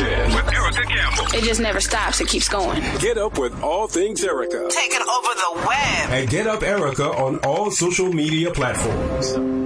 weekend with Erica Campbell. It just never stops. It keeps going. Get up with all things Erica. Taking over the web. And get up Erica on all social media platforms.